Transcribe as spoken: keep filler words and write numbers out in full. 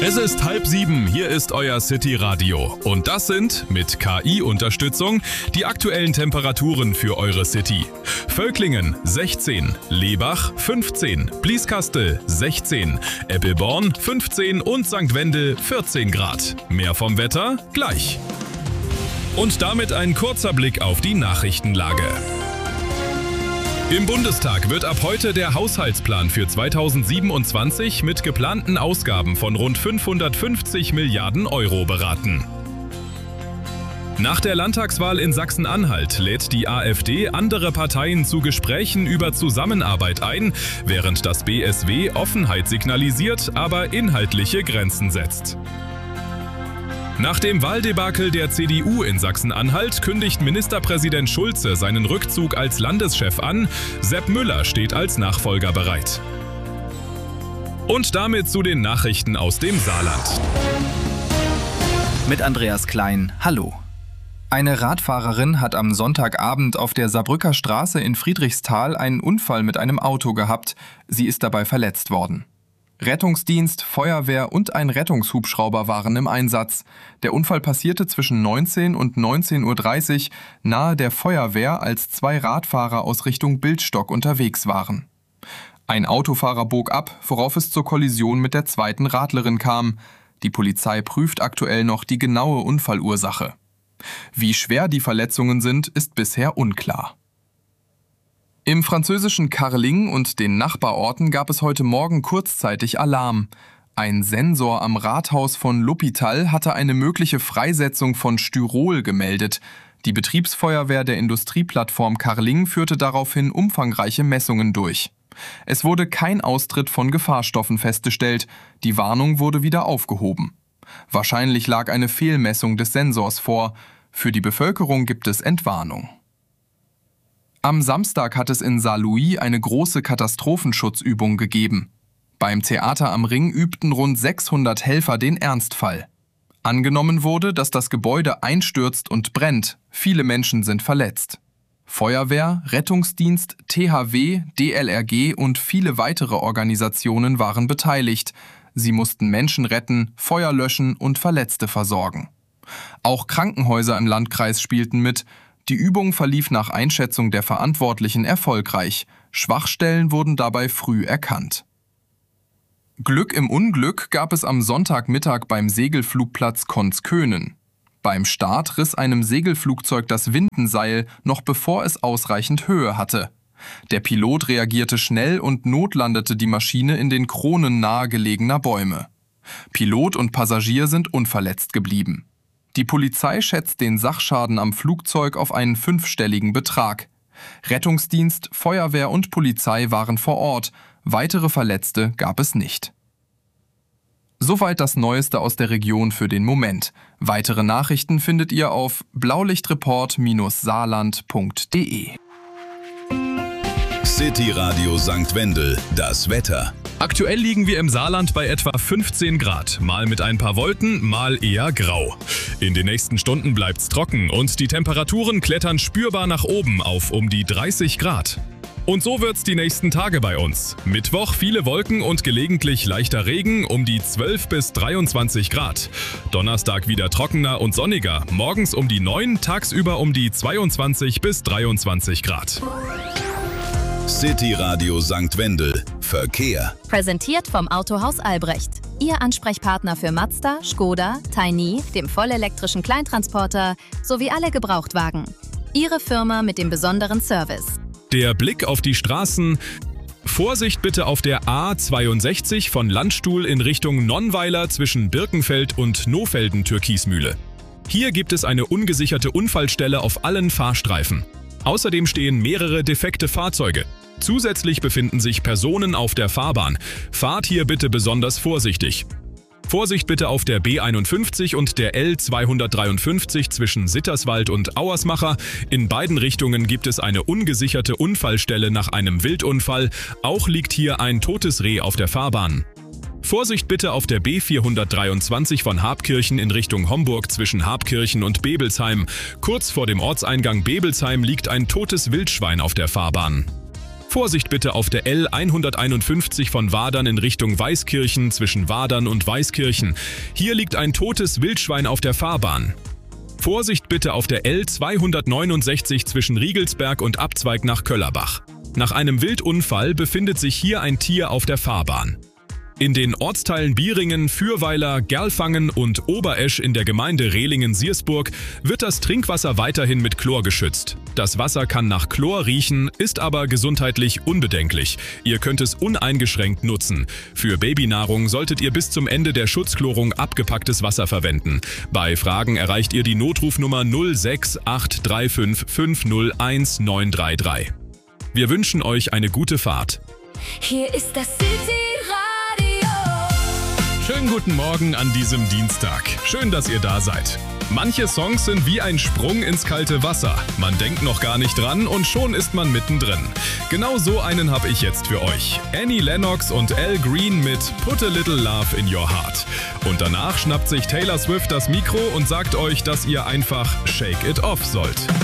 Es ist halb sieben, hier ist euer City Radio. Und das sind, mit K I-Unterstützung, die aktuellen Temperaturen für eure City. Völklingen sechzehn, Lebach fünfzehn, Blieskastel sechzehn, Eppelborn fünfzehn und Sankt Wendel vierzehn Grad. Mehr vom Wetter gleich. Und damit ein kurzer Blick auf die Nachrichtenlage. Im Bundestag wird ab heute der Haushaltsplan für zweitausendsiebenundzwanzig mit geplanten Ausgaben von rund fünfhundertfünfzig Milliarden Euro beraten. Nach der Landtagswahl in Sachsen-Anhalt lädt die AfD andere Parteien zu Gesprächen über Zusammenarbeit ein, während das B S W Offenheit signalisiert, aber inhaltliche Grenzen setzt. Nach dem Wahldebakel der C D U in Sachsen-Anhalt kündigt Ministerpräsident Schulze seinen Rückzug als Landeschef an. Sepp Müller steht als Nachfolger bereit. Und damit zu den Nachrichten aus dem Saarland. Mit Andreas Klein, hallo. Eine Radfahrerin hat am Sonntagabend auf der Saarbrücker Straße in Friedrichsthal einen Unfall mit einem Auto gehabt. Sie ist dabei verletzt worden. Rettungsdienst, Feuerwehr und ein Rettungshubschrauber waren im Einsatz. Der Unfall passierte zwischen neunzehn und neunzehn Uhr dreißig nahe der Feuerwehr, als zwei Radfahrer aus Richtung Bildstock unterwegs waren. Ein Autofahrer bog ab, worauf es zur Kollision mit der zweiten Radlerin kam. Die Polizei prüft aktuell noch die genaue Unfallursache. Wie schwer die Verletzungen sind, ist bisher unklar. Im französischen Carling und den Nachbarorten gab es heute Morgen kurzzeitig Alarm. Ein Sensor am Rathaus von L'Hôpital hatte eine mögliche Freisetzung von Styrol gemeldet. Die Betriebsfeuerwehr der Industrieplattform Carling führte daraufhin umfangreiche Messungen durch. Es wurde kein Austritt von Gefahrstoffen festgestellt. Die Warnung wurde wieder aufgehoben. Wahrscheinlich lag eine Fehlmessung des Sensors vor. Für die Bevölkerung gibt es Entwarnung. Am Samstag hat es in Saarlouis eine große Katastrophenschutzübung gegeben. Beim Theater am Ring übten rund sechshundert Helfer den Ernstfall. Angenommen wurde, dass das Gebäude einstürzt und brennt. Viele Menschen sind verletzt. Feuerwehr, Rettungsdienst, T H W, D L R G und viele weitere Organisationen waren beteiligt. Sie mussten Menschen retten, Feuer löschen und Verletzte versorgen. Auch Krankenhäuser im Landkreis spielten mit. Die Übung verlief nach Einschätzung der Verantwortlichen erfolgreich. Schwachstellen wurden dabei früh erkannt. Glück im Unglück gab es am Sonntagmittag beim Segelflugplatz Konzkönen. Beim Start riss einem Segelflugzeug das Windenseil, noch bevor es ausreichend Höhe hatte. Der Pilot reagierte schnell und notlandete die Maschine in den Kronen nahegelegener Bäume. Pilot und Passagier sind unverletzt geblieben. Die Polizei schätzt den Sachschaden am Flugzeug auf einen fünfstelligen Betrag. Rettungsdienst, Feuerwehr und Polizei waren vor Ort. Weitere Verletzte gab es nicht. Soweit das Neueste aus der Region für den Moment. Weitere Nachrichten findet ihr auf blaulichtreport saarland punkt de. City Radio Sankt Wendel, das Wetter. Aktuell liegen wir im Saarland bei etwa fünfzehn Grad, mal mit ein paar Wolken, mal eher grau. In den nächsten Stunden bleibt's trocken und die Temperaturen klettern spürbar nach oben auf um die dreißig Grad. Und so wird's die nächsten Tage bei uns. Mittwoch viele Wolken und gelegentlich leichter Regen um die zwölf bis dreiundzwanzig Grad. Donnerstag wieder trockener und sonniger, morgens um die neun, tagsüber um die zweiundzwanzig bis dreiundzwanzig Grad. City Radio Sankt Wendel. Verkehr. Präsentiert vom Autohaus Albrecht. Ihr Ansprechpartner für Mazda, Skoda, Tiny, dem vollelektrischen Kleintransporter sowie alle Gebrauchtwagen. Ihre Firma mit dem besonderen Service. Der Blick auf die Straßen. Vorsicht bitte auf der A zweiundsechzig von Landstuhl in Richtung Nonnweiler zwischen Birkenfeld und Nofelden-Türkismühle. Hier gibt es eine ungesicherte Unfallstelle auf allen Fahrstreifen. Außerdem stehen mehrere defekte Fahrzeuge. Zusätzlich befinden sich Personen auf der Fahrbahn. Fahrt hier bitte besonders vorsichtig. Vorsicht bitte auf der B einundfünfzig und der L zweihundertdreiundfünfzig zwischen Sitterswald und Auersmacher. In beiden Richtungen gibt es eine ungesicherte Unfallstelle nach einem Wildunfall. Auch liegt hier ein totes Reh auf der Fahrbahn. Vorsicht bitte auf der B vierhundertdreiundzwanzig von Habkirchen in Richtung Homburg zwischen Habkirchen und Bebelsheim. Kurz vor dem Ortseingang Bebelsheim liegt ein totes Wildschwein auf der Fahrbahn. Vorsicht bitte auf der L hunderteinundfünfzig von Wadern in Richtung Weißkirchen zwischen Wadern und Weißkirchen. Hier liegt ein totes Wildschwein auf der Fahrbahn. Vorsicht bitte auf der L zweihundertneunundsechzig zwischen Riegelsberg und Abzweig nach Köllerbach. Nach einem Wildunfall befindet sich hier ein Tier auf der Fahrbahn. In den Ortsteilen Bieringen, Fürweiler, Gerlfangen und Oberesch in der Gemeinde Rehlingen-Siersburg wird das Trinkwasser weiterhin mit Chlor geschützt. Das Wasser kann nach Chlor riechen, ist aber gesundheitlich unbedenklich. Ihr könnt es uneingeschränkt nutzen. Für Babynahrung solltet ihr bis zum Ende der Schutzchlorung abgepacktes Wasser verwenden. Bei Fragen erreicht ihr die Notrufnummer null sechs acht drei fünf fünf null eins neun drei drei. Wir wünschen euch eine gute Fahrt. Hier ist das City Schönen guten Morgen an diesem Dienstag. Schön, dass ihr da seid. Manche Songs sind wie ein Sprung ins kalte Wasser. Man denkt noch gar nicht dran und schon ist man mittendrin. Genau so einen habe ich jetzt für euch. Annie Lennox und Al Green mit Put a Little Love in Your Heart. Und danach schnappt sich Taylor Swift das Mikro und sagt euch, dass ihr einfach Shake It Off sollt.